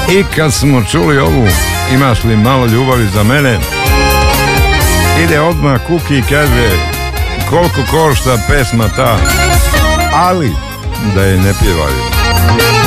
I kad smo čuli ovu Imaš li malo ljubavi za mene, ide odmah Kuki i kaže koliko košta pesma ta, ali da je ne pjevaju.